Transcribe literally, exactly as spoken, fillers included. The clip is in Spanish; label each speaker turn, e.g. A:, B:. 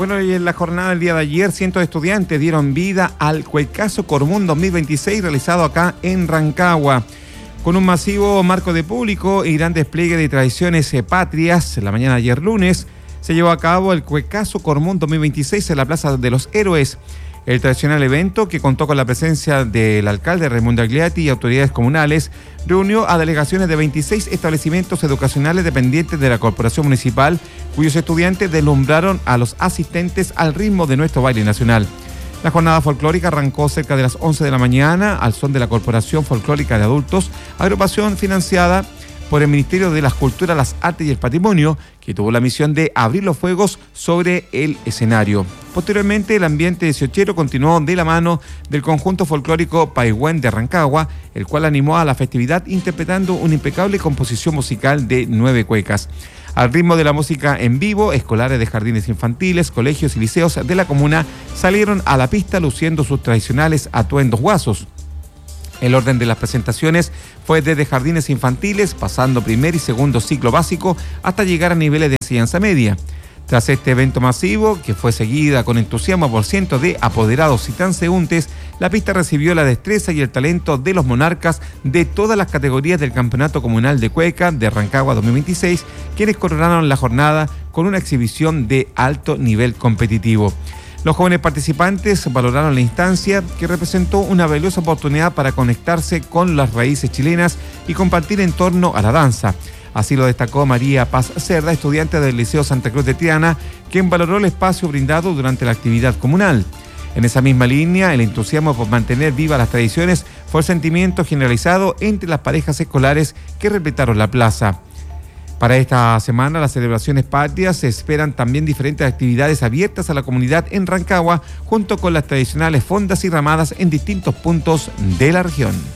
A: Bueno, y en la jornada del día de ayer, cientos de estudiantes dieron vida al Cuecaso Cormún dos mil veintiséis realizado acá en Rancagua. Con un masivo marco de público y gran despliegue de tradiciones patrias, en la mañana de ayer lunes se llevó a cabo el Cuecaso Cormún dos mil veintiséis en la Plaza de los Héroes. El tradicional evento, que contó con la presencia del alcalde Raimundo Agliati y autoridades comunales, reunió a delegaciones de veintiséis establecimientos educacionales dependientes de la Corporación Municipal, cuyos estudiantes deslumbraron a los asistentes al ritmo de nuestro baile nacional. La jornada folclórica arrancó cerca de las once de la mañana al son de la Corporación Folclórica de Adultos, agrupación financiada por el Ministerio de las Culturas, las Artes y el Patrimonio, que tuvo la misión de abrir los fuegos sobre el escenario. Posteriormente, el ambiente dieciochero continuó de la mano del conjunto folclórico Paihuén de Rancagua, el cual animó a la festividad interpretando una impecable composición musical de nueve cuecas. Al ritmo de la música en vivo, escolares de jardines infantiles, colegios y liceos de la comuna salieron a la pista luciendo sus tradicionales atuendos guasos. El orden de las presentaciones fue desde jardines infantiles, pasando primer y segundo ciclo básico, hasta llegar a niveles de enseñanza media. Tras este evento masivo, que fue seguida con entusiasmo por cientos de apoderados y transeúntes, la pista recibió la destreza y el talento de los monarcas de todas las categorías del Campeonato Comunal de Cueca de Rancagua dos mil veintiséis, quienes coronaron la jornada con una exhibición de alto nivel competitivo. Los jóvenes participantes valoraron la instancia, que representó una valiosa oportunidad para conectarse con las raíces chilenas y compartir en torno a la danza. Así lo destacó María Paz Cerda, estudiante del Liceo Santa Cruz de Triana, quien valoró el espacio brindado durante la actividad comunal. En esa misma línea, el entusiasmo por mantener vivas las tradiciones fue el sentimiento generalizado entre las parejas escolares que respetaron la plaza. Para esta semana, las celebraciones patrias se esperan también diferentes actividades abiertas a la comunidad en Rancagua, junto con las tradicionales fondas y ramadas en distintos puntos de la región.